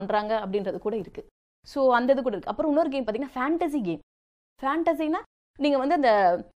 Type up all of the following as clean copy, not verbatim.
பண்றாங்க அப்படின்றது கூட இருக்கு. ஸோ அந்த இது கூட இருக்கு. அப்புறம் இன்னொரு கேம் பார்த்தீங்கன்னா ஃபேண்டசி கேம். ஃபேண்டசினா நீங்க வந்து அந்த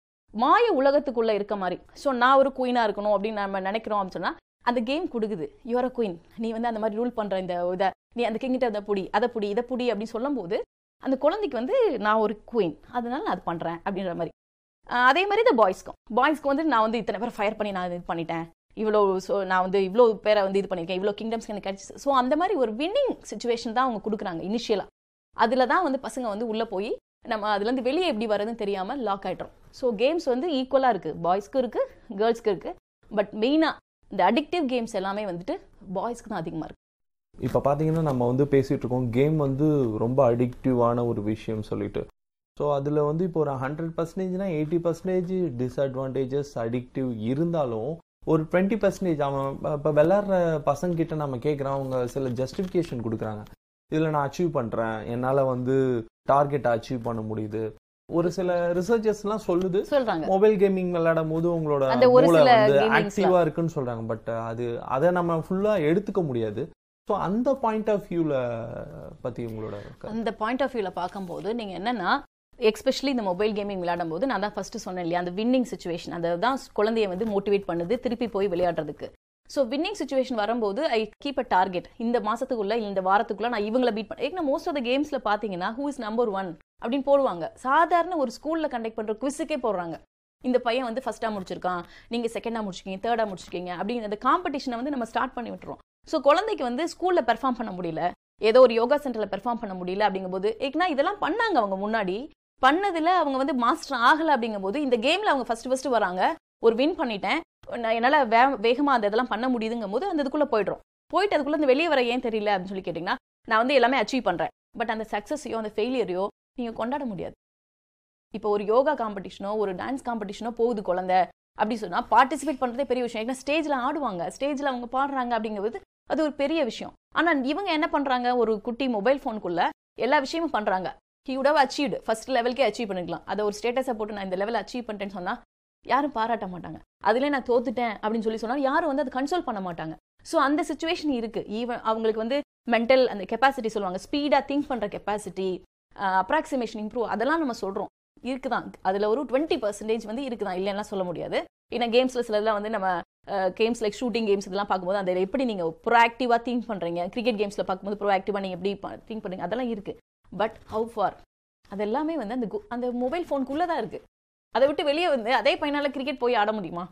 மாய உலகத்துக்குள்ள இருக்க மாதிரி. ஸோ நான் ஒரு குயினா இருக்கணும் அப்படின்னு நம்ம நினைக்கிறோம் அப்படின்னு சொன்னா அந்த கேம் கொடுக்குது. யுவர் அ குயின், நீ வந்து அந்த மாதிரி ரூல் பண்ற இந்த இதை நீ அந்த கிங்கிட்ட அதை புடி அதை புடி இதை புடி அப்படின்னு சொல்லும் போது அந்த குழந்தைக்கு வந்து நான் ஒரு குயின், அதனால நான் அது பண்றேன் அப்படின்ற மாதிரி. அதே மாதிரி இந்த பாய்ஸ்க்கு வந்து நான் வந்து இத்தனை பேர் ஃபயர் பண்ணி நான் இது பண்ணிட்டேன், இவ்வளோ நான் வந்து இவ்வளோ பேரை வந்து இது பண்ணியிருக்கேன், இவ்வளோ கிங்டம்ஸ் எனக்கு கிடைச்சி. ஸோ அந்த மாதிரி ஒரு வின்னிங் சுச்சுவேஷன் தான் அவங்க கொடுக்குறாங்க இனிஷியலாக. அதில் தான் வந்து பசங்க வந்து உள்ளே போய் நம்ம அதுலேருந்து வெளியே எப்படி வரதுன்னு தெரியாமல் லாக் ஆகிட்டோம். ஸோ கேம்ஸ் வந்து ஈக்குவலாக இருக்குது, பாய்ஸ்க்கு இருக்குது கேர்ள்ஸ்க்கு இருக்குது. பட் மெயினாக இந்த அடிக்டிவ் கேம்ஸ் எல்லாமே வந்துட்டு பாய்ஸ்க்கு தான் அதிகமாக இருக்குது. இப்போ பார்த்தீங்கன்னா நம்ம வந்து பேசிகிட்டு இருக்கோம் கேம் வந்து ரொம்ப அடிக்டிவான ஒரு விஷயம் சொல்லிட்டு. ஸோ அதில் வந்து இப்போ ஒரு 100%னா 80% டிஸ்அட்வான்டேஜஸ் அடிக்டிவ் இருந்தாலும் ஒரு 20% அவன் இப்போ விளாட்ற பசங்கிட்ட நம்ம கேட்குறோம், அவங்க சில ஜஸ்டிஃபிகேஷன் கொடுக்குறாங்க. இதில் நான் அச்சீவ் பண்ணுறேன், என்னால் வந்து டார்கெட்டை அச்சீவ் பண்ண முடியுது. ஒரு சில ரிசர்ச்சர்ஸ்லாம் சொல்றாங்க மொபைல் கேமிங் விளையாடும் போது உங்களோட மூளை வந்து ஆக்டிவா இருக்குன்னு சொல்றாங்க. பட் அதை நம்ம ஃபுல்லா எடுத்துக்க முடியாது. ஸோ அந்த பாயிண்ட் ஆஃப் வியூல பத்தி உங்களோட அந்த பாயிண்ட் ஆஃப் வியூல பார்க்கும்போது நீங்க என்னன்னா எஸ்பெஷலி இந்த மொபைல் கேமிங் விளையாடும் போது நான் தான் ஃபர்ஸ்ட் சொன்னேன் இல்லையா, அந்த வின்னிங் சுச்சுவேஷன் அதுதான் குழந்தைய வந்து மோட்டிவேட் பண்ணுது திருப்பி போய் விளையாடுறதுக்கு. ஸோ வின்னிங் சுச்சுவேஷன் வரும்போது ஐ கீப் அ டார்கெட், இந்த மாசத்துக்குள்ள இந்த வாரத்துக்குள்ள நான் இவங்களை பீட் பண்ணேன். ஏன்னா மோஸ்ட் ஆஃப் த கேம்ஸ்ல பாத்தீங்கன்னா ஹூ இஸ் நம்பர் 1 அப்படின்னு போடுவாங்க. சாதாரண ஒரு ஸ்கூல்ல கண்டக்ட் பண்ற குவிஸுக்கே போடுறாங்க, இந்த பையன் வந்து ஃபர்ஸ்டா முடிச்சிருக்கான், நீங்க செகண்டா முடிச்சிருக்கீங்க, தேர்டா முடிச்சிருக்கீங்க அப்படின்னு அந்த காம்படிஷனை வந்து நம்ம ஸ்டார்ட் பண்ணி விட்டுறோம். ஸோ குழந்தைக்கு வந்து ஸ்கூல்ல பெர்ஃபார்ம் பண்ண முடியல, ஏதோ ஒரு யோகா சென்டர்ல பெர்ஃபார்ம் பண்ண முடியல அப்படிங்கும்போது ஏன்னா இதெல்லாம் பண்ணாங்க அவங்க முன்னாடி பண்ணதுல அவங்க வந்து மாஸ்டர் ஆகல அப்படிங்கும்போது இந்த கேம்ல அவங்க ஃபர்ஸ்ட் வராங்க, ஒரு வின் பண்ணிட்டேன், என்னால வேகமா அந்த இதெல்லாம் பண்ண முடியுதுங்கும் போது அந்த இதுக்குள்ள போயிட்டு அதுக்குள்ள இந்த வெளியே வர ஏன் தெரியல அப்படின்னு சொல்லி கேட்டீங்கன்னா நான் வந்து எல்லாமே அச்சீவ் பண்றேன். பட் அந்த சக்சஸையோ அந்த ஃபெயிலியரையோ நீங்க கொண்டாட முடியாது. இப்போ ஒரு யோகா காம்படிஷனோ ஒரு டான்ஸ் காம்படிஷனோ போகுது குழந்தை அப்படி சொன்னா பார்ட்டிசிபேட் பண்றதே பெரிய விஷயம். ஏன்னா ஸ்டேஜ்ல ஆடுவாங்க, ஸ்டேஜ்ல அவங்க பாடுறாங்க அப்படிங்கிறது அது ஒரு பெரிய விஷயம். ஆனா இவங்க என்ன பண்றாங்க, ஒரு குட்டி மொபைல் போனுக்குள்ள எல்லா விஷயமும் பண்றாங்க. He would have achieved, first லெவலுக்கே achieve பண்ணிக்கலாம். அதை ஒரு ஸ்டேட்டஸை போட்டு நான் இந்த லெவல் அச்சீவ் பண்ணிட்டேன்னு சொன்னா யாரும் பாராட்ட மாட்டாங்க. அதுல நான் தோத்துட்டேன் அப்படின்னு சொல்லி சொன்னா யாரும் வந்து அதை கன்சோல் பண்ண மாட்டாங்க. ஸோ அந்த சுச்சுவேஷன் இருக்கு. ஈவன் அவங்களுக்கு வந்து மென்டல் அந்த கெப்பாசிட்டி சொல்லுவாங்க, ஸ்பீடா திங்க் பண்ற கெப்பாசிட்டி, அப்ராக்சிமேஷன் இம்ப்ரூவ், அதெல்லாம் நம்ம சொல்றோம் இருக்குதான். அதுல ஒரு 20% வந்து இருக்குதான், இல்லைன்னா சொல்ல முடியாது. ஏன்னா கேம்ஸ்ல சிலதெல்லாம் வந்து நம்ம கேம்ஸ் லைக் ஷூட்டிங் கேம்ஸ் இதெல்லாம் பார்க்கும்போது அதில் எப்படி நீங்க ப்ரோஆக்டிவா திங்க் பண்றீங்க, கிரிக்கெட் கேம்ஸ்ல பார்க்கும்போது ப்ரோஆக்டிவா நீங்க எப்படி திங்க் பண்றீங்க அதெல்லாம் இருக்கு. பட் ஹவு ஃபார் அது எல்லாமே வந்து அந்த மொபைல் போனுக்குள்ளதான் இருக்கு. அதை விட்டு வெளியே வந்து அதே பையனால கிரிக்கெட் போய் ஆட முடியுமா?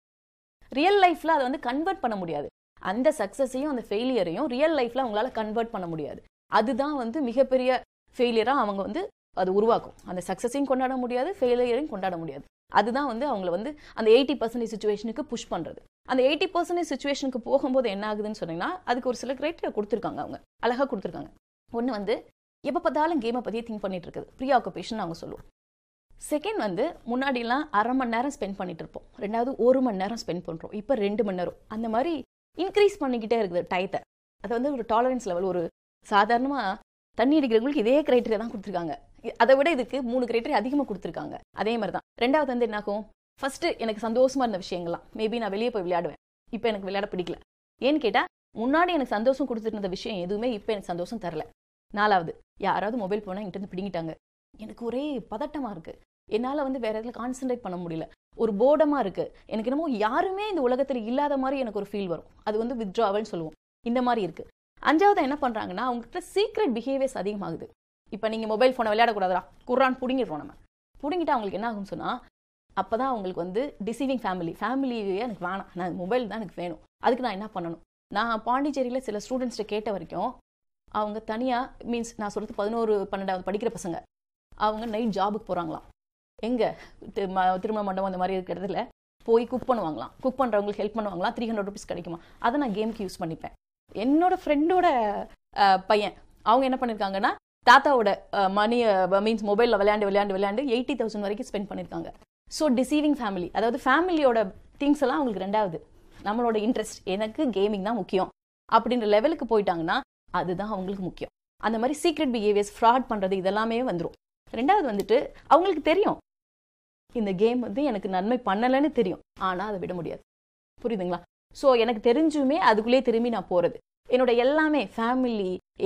ரியல் லைஃப்ல அதை வந்து கன்வெர்ட் பண்ண முடியாது. அந்த சக்சஸையும் அந்த ஃபெயிலியரையும் ரியல் லைஃப்ல அவங்களால கன்வெர்ட் பண்ண முடியாது. அதுதான் வந்து மிகப்பெரிய ஃபெயிலியரா அவங்க வந்து அது உருவாக்கும். அந்த சக்சஸையும் கொண்டாட முடியாது, ஃபெயிலியரையும் கொண்டாட முடியாது. அதுதான் வந்து அவங்களை வந்து அந்த 80% சுச்சுவேஷனுக்கு புஷ் பண்றது. அந்த 80% சுச்சுவேஷனுக்கு போகும்போது என்ன ஆகுதுன்னு சொன்னீங்கன்னா அதுக்கு ஒரு சில கிரைட்டீரியா கொடுத்துருக்காங்க, அவங்க அழகா கொடுத்துருக்காங்க. ஒன்று வந்து எப்போ பார்த்தாலும் கேமை பற்றியே திங்க் பண்ணிட்டு இருக்குது, ப்ரீ ஆக்குபேஷன் அவங்க சொல்லுவோம். செகண்ட் வந்து முன்னாடிலாம் 1/2 மணி நேரம் ஸ்பெண்ட் பண்ணிட்டு இருப்போம், ரெண்டாவது 1 மணி நேரம் ஸ்பெண்ட் பண்ணுறோம், இப்போ 2 மணி நேரம். அந்த மாதிரி இன்க்ரீஸ் பண்ணிக்கிட்டே இருக்குது டயத்தை. அது வந்து ஒரு டாலரன்ஸ் லெவல். ஒரு சாதாரணமாக தண்ணி அடிக்கிறவங்களுக்கு இதே கிரைட்டீரியா தான் கொடுத்துருக்காங்க, அதை விட இதுக்கு 3 கிரைட்டீரியா அதிகமாக கொடுத்துருக்காங்க. அதே மாதிரி தான் ரெண்டாவது வந்து என்னாகும், ஃபர்ஸ்ட் எனக்கு சந்தோஷமா இருந்த விஷயங்கள்லாம் மேபி நான் வெளியே போய் விளையாடுவேன், இப்போ எனக்கு விளையாட பிடிக்கல. ஏன்னு கேட்டால் முன்னாடி எனக்கு சந்தோஷம் கொடுத்துட்டு இருந்த விஷயம் எதுவுமே இப்போ எனக்கு சந்தோஷம் தரல. நாலாவது யாராவது மொபைல் போனால் என்கிட்ட இருந்து பிடிங்கிட்டாங்க, எனக்கு ஒரே பதட்டமாக இருக்குது, என்னால் வந்து வேற எதுல கான்சென்ட்ரேட் பண்ண முடியல, ஒரு போர்டமாக இருக்குது, எனக்கு என்னமோ யாருமே இந்த உலகத்தில் இல்லாத மாதிரி எனக்கு ஒரு ஃபீல் வரும், அது வந்து வித்ட்ராவல்னு சொல்லுவோம். இந்த மாதிரி இருக்குது. அஞ்சாவது என்ன பண்ணுறாங்கன்னா அவங்ககிட்ட சீக்ரெட் பிஹேவியர்ஸ் அதிகமாகுது. இப்போ நீங்கள் மொபைல் ஃபோனை விளையாடக்கூடாதா, குர்ரான் பிடிங்கிடுறோம். நம்ம பிடிங்கிட்டா அவங்களுக்கு என்ன ஆகும்னு சொன்னால் அப்போ தான் அவங்களுக்கு வந்து டிசீவிங் ஃபேமிலியே எனக்கு வேணாம், நான் மொபைல் தான் எனக்கு வேணும், அதுக்கு நான் என்ன பண்ணணும். நான் பாண்டிச்சேரியில் சில ஸ்டூடெண்ட்ஸ்கிட்ட கேட்ட வரைக்கும் அவங்க தனியாக மீன்ஸ் நான் சொல்கிறது 11, 12 படிக்கிற பசங்க, அவங்க நைட் ஜாபுக்கு போகிறாங்களாம். எங்கே திருமண மண்டபம் அந்த மாதிரி இருக்கிற இடத்துல போய் குக் பண்ணுவாங்களாம். குக் பண்ணுறவங்களுக்கு ஹெல்ப் பண்ணுவாங்களாம், 300 rupees கிடைக்குமா, அதை நான் கேமுக்கு யூஸ் பண்ணிப்பேன். என்னோட ஃப்ரெண்டோட பையன் அவங்க என்ன பண்ணியிருக்காங்கன்னா தாத்தாவோட மணி மீன்ஸ் மொபைலில் விளையாண்டு 80,000 வரைக்கும் ஸ்பெண்ட் பண்ணியிருக்காங்க. ஸோ டிசீவிங் ஃபேமிலி, அதாவது ஃபேமிலியோட திங்ஸ் எல்லாம் அவங்களுக்கு ரெண்டாவது, நம்மளோட இன்ட்ரெஸ்ட் எனக்கு கேமிங் தான் முக்கியம் அப்படின்ற லெவலுக்கு போயிட்டாங்கன்னா அதுதான் அவங்களுக்கு முக்கியம். அந்த மாதிரி சீக்ரெட் பிஹேவியர்ஸ், ஃப்ராட் பண்ணுறது இதெல்லாமே வந்துடும். ரெண்டாவது வந்துட்டு அவங்களுக்கு தெரியும் இந்த கேம் வந்து எனக்கு நன்மை பண்ணலைன்னு தெரியும், ஆனால் அதை விட முடியாது. புரியுதுங்களா? ஸோ எனக்கு தெரிஞ்சுமே அதுக்குள்ளே திரும்பி நான் போகிறது, என்னோட எல்லாமே ஃபேமிலி,